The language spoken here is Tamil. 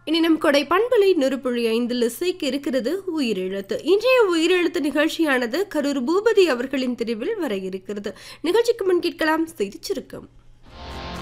இனி நம் கொடை பண்பலை 100.5 இசைக்கு இருக்கிறது உயிரெழுத்து. இன்றைய உயிரெழுத்து நிகழ்ச்சியானது கரூர் பூபதி அவர்களின் தெரிவில் வர இருக்கிறது. நிகழ்ச்சிக்கு முன் கேட்கலாம் செய்திச் சுருக்கம்.